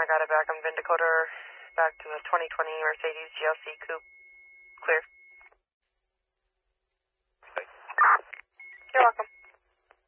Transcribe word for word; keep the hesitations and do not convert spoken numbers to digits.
got it back. I'm Vin Dakota, back to the twenty twenty Mercedes G L C Coupe. Clear.